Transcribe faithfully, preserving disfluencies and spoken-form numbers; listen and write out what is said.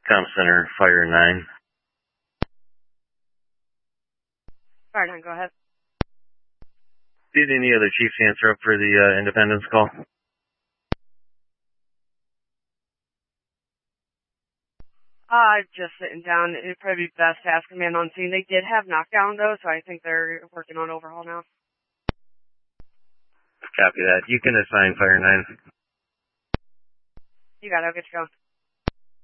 Com Center, Fire nine. Fire nine, go ahead. Did any other chiefs answer up for the uh, Independence call? Uh, just sitting down. It'd probably be best to ask a man on scene. They did have knockdown, though, so I think they're working on overhaul now. Copy that. You can assign Fire nine. You got it. I'll get you going.